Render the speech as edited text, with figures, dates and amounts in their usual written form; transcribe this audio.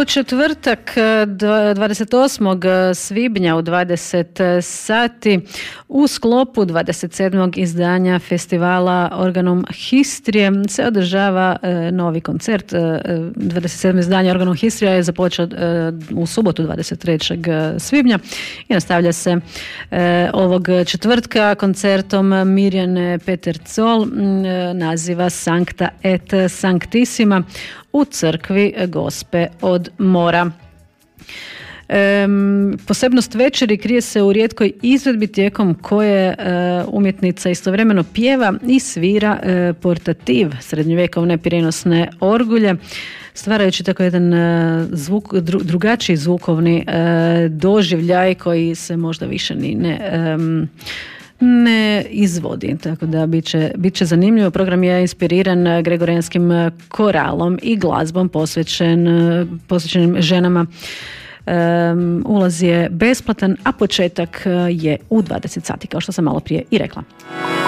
U četvrtak 28. svibnja u 20 sati u sklopu 27. izdanja festivala Organum Histrije se održava novi koncert. 27. izdanje Organum Histrija je započeo u subotu 23. svibnja i nastavlja se ovog četvrtka koncertom Mirjane Petercol naziva Sancta et Sanctissima u crkvi Gospe od Mora. Posebnost večeri krije se u rijetkoj izvedbi tijekom koje umjetnica istovremeno pjeva i svira portativ srednjovjekovne prijenosne orgulje, stvarajući tako jedan drugačiji zvukovni doživljaj koji se možda više ni ne izvodi, tako da bit će zanimljivo. Program je inspiriran gregorijanskim koralom i glazbom posvećenim ženama. Ulaz je besplatan, a početak je u 20 sati, kao što sam malo prije i rekla.